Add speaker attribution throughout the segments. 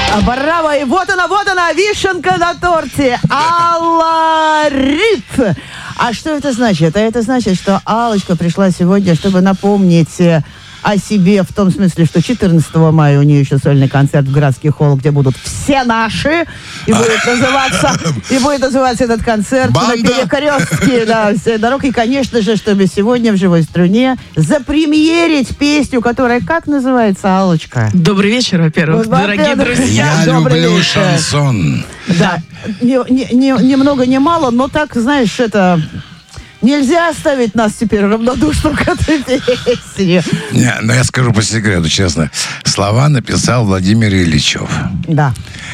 Speaker 1: Браво! И вот она, вишенка на торте. Алла Рип. А что это значит? А это значит, что Аллочка пришла сегодня, чтобы напомнить о себе, в том смысле, что 14 мая у нее еще сольный концерт в Градский холл, где будут все наши, и будет называться этот концерт на перекрестке, да, всей дорог. И, конечно же, чтобы сегодня в живой струне запремьерить песню, которая как называется, Аллочка?
Speaker 2: Добрый вечер, во-первых, дорогие друзья.
Speaker 3: Я люблю шансон.
Speaker 1: Да, ни много, ни мало, но так, знаешь, это... Нельзя оставить нас теперь равнодушным к этой песне.
Speaker 3: Не, но я скажу по секрету, честно. Слова написал Владимир Ильичев.
Speaker 1: Да.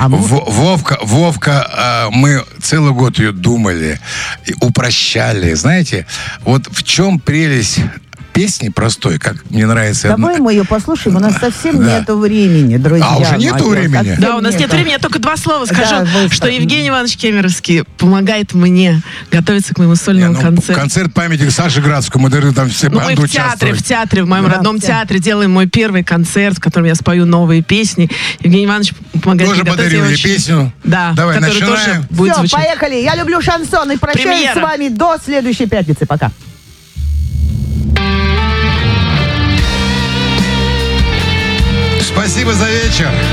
Speaker 3: Вовка, мы целый год ее думали, упрощали. Знаете, вот в чем прелесть песни простой, как мне нравится.
Speaker 1: Давай мы ее послушаем, у нас совсем нету времени, друзья.
Speaker 3: А уже нету времени?
Speaker 2: Да, у нас нет времени, я только два слова скажу, что Евгений Иванович Кемеровский помогает мне готовиться к моему сольному концерту.
Speaker 3: Концерт памяти Саше Градскому, мы должны там все банды участвовать.
Speaker 2: В театре, в моем родном театре делаем мой первый концерт, в котором я спою новые песни. Евгений Иванович помогает
Speaker 3: тоже
Speaker 2: мне готовить.
Speaker 3: Тоже подарил ей песню.
Speaker 2: Да,
Speaker 3: давай, начинаем.
Speaker 1: Все, поехали, я люблю шансон и прощаюсь с вами до следующей пятницы. Пока.
Speaker 3: Спасибо за вечер.